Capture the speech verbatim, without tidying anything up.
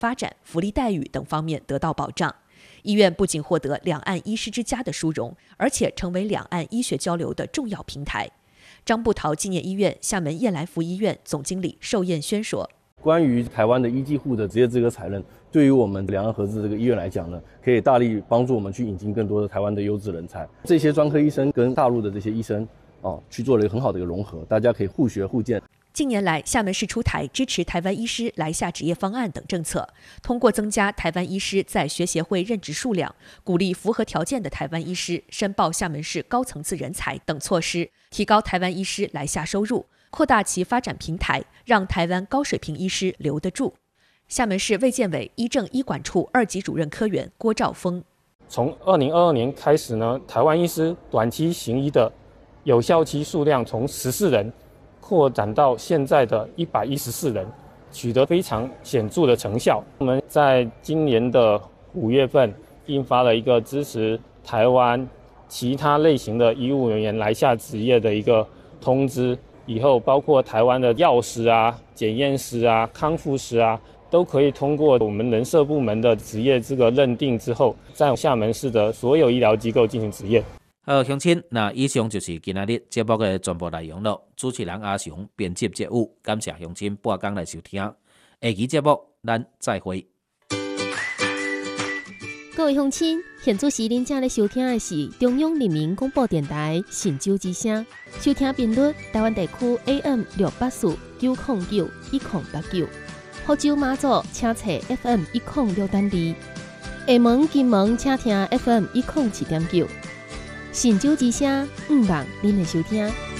发展、福利待遇等方面得到保障。医院不仅获得两岸医师之家的殊荣，而且成为两岸医学交流的重要平台。张步桃纪念医院厦门燕来福医院总经理寿燕轩说：“ 关于台湾的医技护的职业资格采认，对于我们两岸合资这个医院来讲呢，可以大力帮助我们去引进更多的台湾的优质人才。这些专科医生跟大陆的这些医生哦，去做了一个很好的一个融合，大家可以互学互鉴。” 近年来，厦门市出台支持台湾医师来厦执业方案等政策，通过增加台湾医师在学协会任职数量，鼓励符合条件的台湾医师申报厦门市高层次人才等措施，提高台湾医师来厦收入，扩大其发展平台，让台湾高水平医师留得住。厦门市卫健委医政医管处二级主任科员郭兆峰： 从二零二二年开始呢，台湾医师短期行医的有效期数量从十四人扩展到现在的一百一十四人，取得非常显著的成效。我们在今年的五月份印发了一个支持台湾其他类型的医务人员来厦执业的一个通知，以后包括台湾的药师啊、检验师啊、康复师啊，都可以通过我们人社部门的职业资格认定之后，在厦门市的所有医疗机构进行执业。 好，乡亲，那以上就是今仔日节目的全部内容了。主持人阿雄，编辑节务，感谢乡亲半工来收听。下期节目咱再会。 各位乡亲，现在时您正在收听的是中央人民广播电台神州之声，收听频率台湾地区 A M 六八四九零九一零八九，福州马祖请查 F M 一零六点二，厦门金门请听 F M 一零七点九。神州之声，毋忘您的收听。